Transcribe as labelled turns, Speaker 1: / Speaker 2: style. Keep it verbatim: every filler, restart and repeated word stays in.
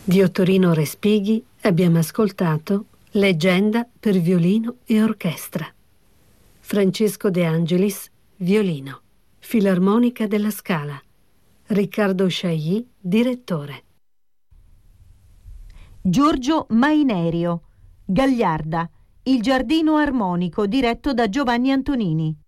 Speaker 1: Di Ottorino Respighi abbiamo ascoltato Leggenda per violino e orchestra. Francesco De Angelis, violino. Filarmonica della Scala. Riccardo Chailly, direttore.
Speaker 2: Giorgio Mainerio, Gagliarda, il giardino armonico diretto da Giovanni Antonini.